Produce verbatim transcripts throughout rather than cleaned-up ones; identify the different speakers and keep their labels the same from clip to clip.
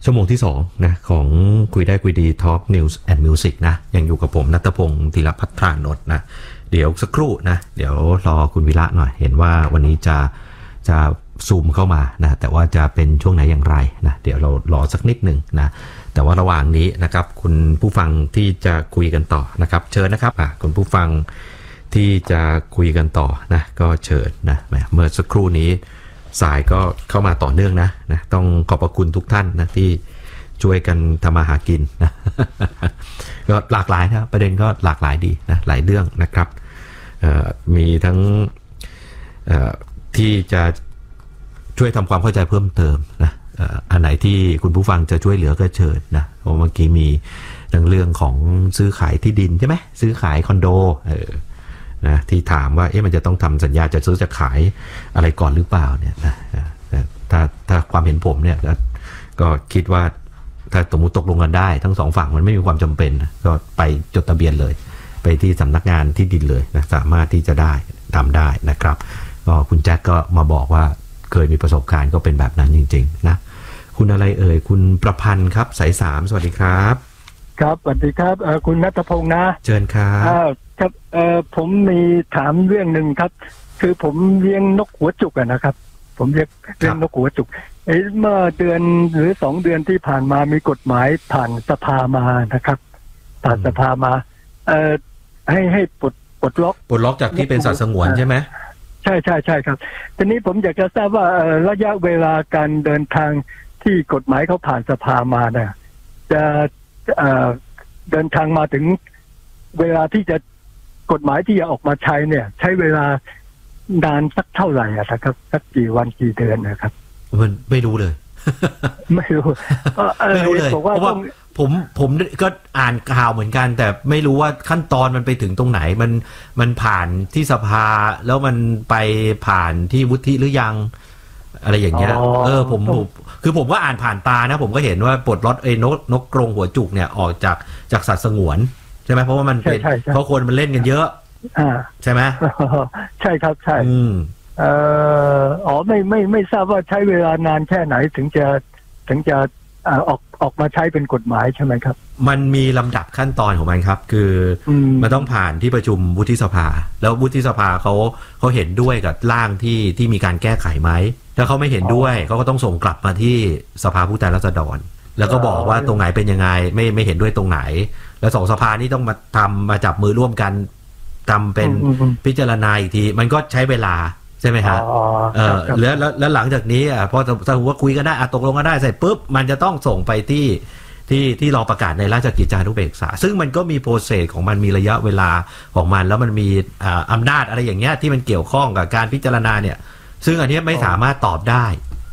Speaker 1: ชั่วโมงที่สองนะของคุยได้คุยดี Talk News and Music นะยังอยู่กับผมณัฐพงศ์ธีรพัฒนนท์นะเดี๋ยวสักครู่นะเดี๋ยวรอคุณวิระหน่อยเห็นว่าวันนี้จะจะซูมเข้ามานะแต่ว่าจะเป็นช่วงไหนอย่างไรนะเดี๋ยวเรารอสักนิดหนึ่งนะแต่ว่าระหว่างนี้นะครับคุณผู้ฟังที่จะคุยกันต่อนะครับเชิญนะครับอ่ะคุณผู้ฟังที่จะคุยกันต่อนะก็เชิญนะเมื่อสักครู่นี้สายก็เข้ามาต่อเนื่องนะนะต้องขอบพระคุณทุกท่านนะที่ช่วยกันทำมาหากินนะ ก็หลากหลายนะประเด็นก็หลากหลายดีนะหลายเรื่องนะครับมีทั้งที่จะช่วยทำความเข้าใจเพิ่มเติมนะอันไหนที่คุณผู้ฟังจะช่วยเหลือก็เชิญนะเพราะเมื่อกี้มีทั้งเรื่องของซื้อขายที่ดินใช่ไหมซื้อขายคอนโดเออนะที่ถามว่าเอ๊ะมันจะต้องทำสัญญาจะซื้อจะขายอะไรก่อนหรือเปล่าเนี่ยนะถ้าถ้าความเห็นผมเนี่ยก็คิดว่าถ้าสมมติตกลงกันได้ทั้งสองฝั่งมันไม่มีความจำเป็นก็ไปจดทะเบียนเลยไปที่สำนักงานที่ดินเลยนะสามารถที่จะได้ทำได้นะครับก็คุณแจ็คก็มาบอกว่าเคยมีประสบการณ์ก็เป็นแบบนั้นจริงๆนะคุณอะไรเอ่ยคุณประพันธ์ครับสายสามสวัสดีครับ
Speaker 2: ครับสวัสดีครับคุณณัฐพงศ์นะ
Speaker 1: เชิญครับ
Speaker 2: ครับเอ่อผมมีถามเรื่องหนึ่งครับคือผมเลี้ยงนกหัวจุกอะนะครับผมเลี้ยงเลี้ยงนกหัวจุกเอ้เมื่อเดือนหรือสองเดือนที่ผ่านมามีกฎหมายผ่านสภามานะครับผ่านสภามาเอ่อให้ให้ปลดปลดล็อก
Speaker 1: ปลดล็อกจากที่เป็นสัตว์สงวนใช่ไหม
Speaker 2: ใช่ใช่ใช่ครับทีนี้ผมอยากจะทราบว่าระยะเวลาการเดินทางที่กฎหมายเขาผ่านสภามาเนี่ยจะเอ่อเดินทางมาถึงเวลาที่จะกฎหมายที่จะออกมาใช้เนี่ยใช้เวลานานสักเท่าไหร่อะครับสักกี่วันกี่เดือนนะครับ
Speaker 1: มันไม่รู้เลย
Speaker 2: ไม่รู้
Speaker 1: ไม่รู้เลยเพราะว่าผมผมก็อ่านข่าวเหมือนกันแต่ไม่รู้ว่าขั้นตอนมันไปถึงตรงไหนมันมันผ่านที่สภาแล้วมันไปผ่านที่วุฒิหรือยังอะไรอย่างเงี้ยเออผมคือผมก็อ่านผ่านตานะผมก็เห็นว่าปลดล็อกไอ้นกนกกรงหัวจุกเนี่ยออกจากจากสัตว์สงวนใช่ไหมเพราะว่ามันเป็นเพราะคนมันเล่นกันเยอะใช่ไหม
Speaker 2: ใช่ครับใช่เอ่ออ๋อไม่ไม่ไม่ทราบว่าใช้เวลานานแค่ไหนถึงจะถึงจะออกออกมาใช้เป็นกฎหมายใช่ไหมครับ
Speaker 1: มันมีลำดับขั้นตอนของมันครับคือมันต้องผ่านที่ประชุมวุฒิสภาแล้ววุฒิสภาเขาเขาเห็นด้วยกับร่างที่ที่มีการแก้ไขไหมถ้าเขาไม่เห็นด้วยเขาก็ต้องส่งกลับมาที่สภาผู้แทนราษฎรแล้วก็บอกว่าตรงไหนเป็นยังไงไม่ไม่เห็นด้วยตรงไหนแล้วสองสภานี่ต้องมาทำมาจับมือร่วมกันทำเป็นพิจารณาอีกทีมันก็ใช้เวลาใช่ไหมฮะเออแล้วแล้วหลังจากนี้อ่ะพอสมมติว่าคุยกันได้อ่ะตกลงกันได้เสร็จปุ๊บมันจะต้องส่งไปที่ที่ที่รอประกาศในราชกิจจานุเบกษาซึ่งมันก็มีโปรเซสของมันมีระยะเวลาของมันแล้วมันมีอ่าอำนาจอะไรอย่างเงี้ยที่มันเกี่ยวข้องกับการพิจารณาเนี่ยซึ่งอันนี้ไม่สามารถตอบได้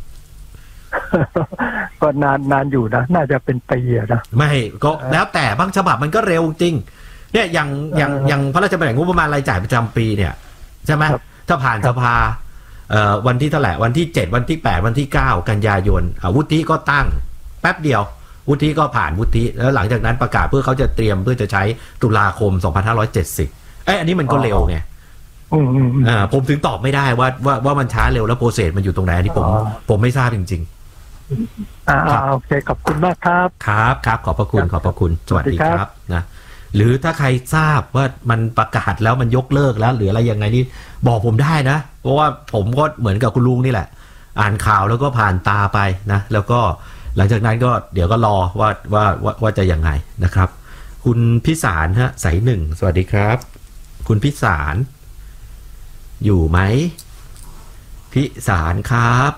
Speaker 2: ก็นานนานอยู่นะน่าจะเป็นปีนะ
Speaker 1: ไม่ก็แล้วแต่บางฉบับมันก็เร็วจริงเนี่ยอย่างอย่างอย่างพระราชบัญญัติงบประมาณรายจ่ายประจำปีเนี่ยใช่ไหมถ้าผ่านสภาวันที่เท่าไหร่วันที่เจ็ดวันที่แปดวันที่เก้ากันยายนวุฒิก็ตั้งแป๊บเดียววุฒิก็ผ่านวุฒิแล้วหลังจากนั้นประกาศเพื่อเขาจะเตรียมเพื่อจะใช้ตุลาคมสองพันห้าร้อยเจ็ดสิบเอ้ยอันนี้มันก็เร็วไงอ่าผมถึงตอบไม่ได้ว่าว่าว่ามันช้าเร็วแล้วโปรเซสมันอยู่ตรงไหนอันนี้ผมผมไม่ทราบจริง
Speaker 2: ๆอ่าโอเคขอบคุณมากครับ
Speaker 1: ครับครับขอบพระคุณขอบพระคุณสวัสดีครับนะหรือถ้าใครทราบว่ามันประกาศแล้วมันยกเลิกแล้วหรืออะไรยังไงนี่บอกผมได้นะเพราะว่าผมก็เหมือนกับคุณลุงนี่แหละอ่านข่าวแล้วก็ผ่านตาไปนะแล้วก็หลังจากนั้นก็เดี๋ยวก็รอว่าว่าว่าว่าจะยังไงนะครับคุณพิสารฮะสายหนึ่งสวัสดีครับคุณพิสารอยู่ไหมพิสารครับ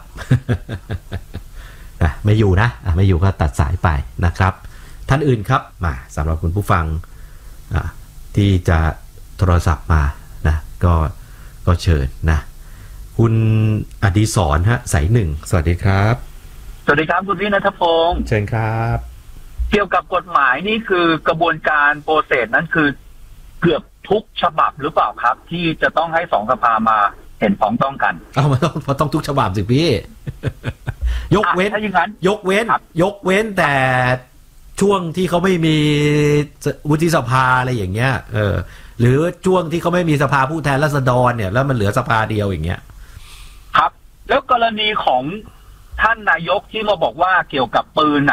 Speaker 1: อ่ะไม่อยู่นะอ่ะไม่อยู่ก็ตัดสายไปนะครับท่านอื่นครับมาสำหรับคุณผู้ฟังที่จะโทรศัพท์มานะก็ก็เชิญนะคุณอดิศรฮะสายหนึ่งสวัสดีครับ
Speaker 3: สวัสดีครับคุณพี่ณัฐพงศ์
Speaker 1: เชิญครับ
Speaker 3: เกี่ยวกับกฎหมายนี่คือกระบวนการโปรเซสนั้นคือเกือบทุกฉบับหรือเปล่าครับที่จะต้องให้สองสภามาเห็นพ้องต้องกัน
Speaker 1: เอามาต้องมาต้องทุกฉบับสิพี่ ยกเว้นยกเว้นยกเว้นแต่ช่วงที่เขาไม่มีวุฒิสภาอะไรอย่างเงี้ยเออหรือช่วงที่เขาไม่มีสภาผู้แทนราษฎรเนี่ยแล้วมันเหลือสภาเดียวอย่างเงี้ย
Speaker 3: ครับแล้วกรณีของท่านนายกที่มาบอกว่าเกี่ยวกับปืนอ่ะ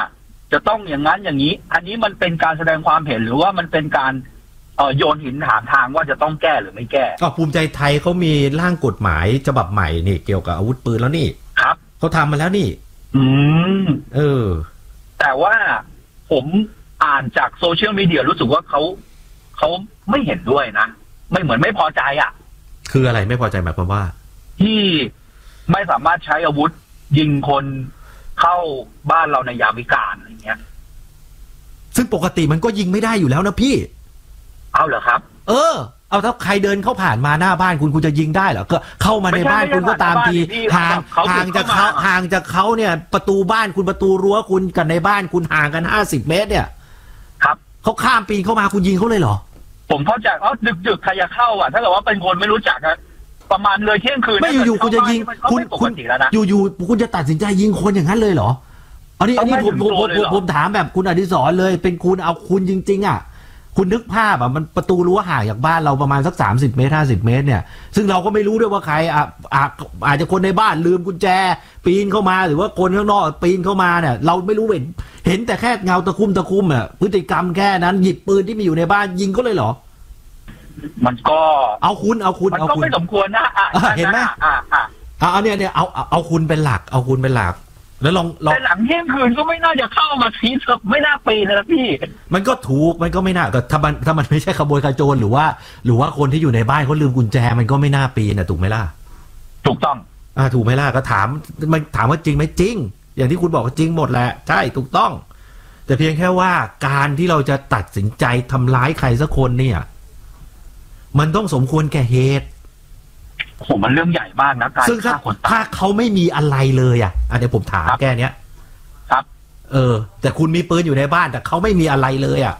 Speaker 3: จะต้องอย่างนั้นอย่างนี้ อันนี้มันเป็นการแสดงความเห็นหรือว่ามันเป็นการเอ่อโยนหินถามทางว่าจะต้องแก้หรือไม่แก้
Speaker 1: ก็ภูมิใจไทยเขามีร่างกฎหมายฉบับใหม่นี่เกี่ยวกับอาวุธปืนแล้วนี่
Speaker 3: ครับ
Speaker 1: เขาทำมาแล้วนี่
Speaker 3: อืม
Speaker 1: เออ
Speaker 3: แต่ว่าผมอ่านจากโซเชียลมีเดียรู้สึกว่าเขาเขาไม่เห็นด้วยนะไม่เหมือนไม่พอใจอ่ะ
Speaker 1: คืออะไรไม่พอใจหมายความว่า
Speaker 3: ที่ไม่สามารถใช้อาวุธยิงคนเข้าบ้านเราในยามวิกาลอะไรเงี้ย
Speaker 1: ซึ่งปกติมันก็ยิงไม่ได้อยู่แล้วนะพี่
Speaker 3: เอาเหรอครับ
Speaker 1: เออเอาถ้าใครเดินเข้าผ่านมาหน้าบ้านคุณคุณจะยิงได้เหรอก็เข้ามาในบ้านคุณก็ตามทีห่างห่างจากเขาห่างจากเขาเนี่ยประตูบ้านคุณประตูรั้วคุณกับในบ้านคุณห่างกันห้าสิบเมตรเนี่ย
Speaker 3: ครับ
Speaker 1: เขาข้ามปีนเข้ามาคุณยิงเขาเลยเหรอ
Speaker 3: ผมเข้าใจอ๋อดึกๆใครจะเข้าอ่ะถ้าเกิดว่าเป็นคนไม่รู้จักนะประมาณเลยเที่ยงคืน
Speaker 1: ไม่อยู่ๆคุณจะยิงคุณคุณอยู่ๆคุณจะตัดสินใจยิงคนอย่างนั้นเลยเหรออันนี้อันนี้ผมผมผมผมถามแบบคุณอดิศรเลยเป็นคุณเอาคุณจริงๆอ่ะคุณนึกภาพอ่ะมันประตูรั้วห่างจากบ้านเราประมาณสักสามสิบเมตรห้าสิบเมตรเนี่ยซึ่งเราก็ไม่รู้ด้วยว่าใครอ่ะอาจจะคนในบ้านลืมกุญแจปีนเข้ามาหรือว่าคนข้างนอกปีนเข้ามาเนี่ยเราไม่รู้เห็นเห็นแต่แค่เงาตะคุ่มตะคุ่มอ่ะพฤติกรรมแค่นั้นหยิบปืนที่มีอยู่ในบ้านยิงก็เลยเหรอ
Speaker 3: มันก็
Speaker 1: เอาคุณเอาคุณ
Speaker 3: เอาคุณมันก็ไม่สมควรนะ
Speaker 1: เห็นไหม
Speaker 3: อ่าอ่า
Speaker 1: เอาเนี่ยเนี่ยเอาเอาคุณเป็นหลักเอาคุณเป็นหลักแล้วลองลอง
Speaker 3: แต่หลังเที่ยงคืนก็ไม่น่าจะเข้ามาทีไม่น่าปีนนะพี่
Speaker 1: มันก็ถูกมันก็ไม่น่าก็ถ้ามันถ้ามันไม่ใช่ขโมยขโจรหรือว่าหรือว่าคนที่อยู่ในบ้านเขาลืมกุญแจมันก็ไม่น่าปีนนะถูกไหมล่ะ
Speaker 3: ถูกต้อง
Speaker 1: อ่าถูกไหมล่ะก็ถามมันถามว่าจริงไหมจริงอย่างที่คุณบอกจริงหมดแหละใช่ถูกต้องแต่เพียงแค่ว่าการที่เราจะตัดสินใจทำร้ายใครสักคนเนี่ยมันต้องสมควรแก่เหตุ
Speaker 3: ผมมันเรื่องใหญ่มากนะการ
Speaker 1: ซึ่งถ้าถ้าเขาไม่มีอะไรเลยอ่ะอันนี้ผมถามแกเนี้ย
Speaker 3: ครับ
Speaker 1: เออแต่คุณมีปืนอยู่ในบ้านแต่เขาไม่มีอะไรเลยอ่ะ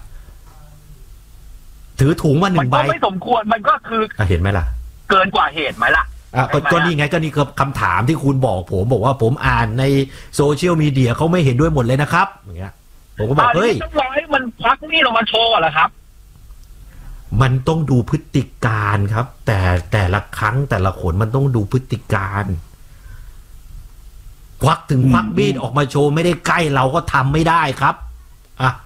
Speaker 1: ถือถุงมาหนึ่งใบ
Speaker 3: มันก็ไม่สมควรมันก็คือ
Speaker 1: เห็นไหมล่ะ
Speaker 3: เกินกว่าเหตุไหมล่ะ
Speaker 1: อ่ะก็นี่ไงก็นี่คือคำถามที่คุณบอกผมบอกว่าผมอ่านในโซเชียลมีเดียเขาไม่เห็นด้วยหมดเลยนะครับอย่างเงี้ยผมก็บอกเฮ้ย
Speaker 3: ต้องรอให้มันควักนี่เรามาโชว์เหรอครับ
Speaker 1: มันต้องดูพฤติการครับแต่แต่ละครั้งแต่ละคนมันต้องดูพฤติการควักถึงควักมีดออกมาโชว์ไม่ได้ใกล้เราก็ทำไม่ได้ครับอ่ะ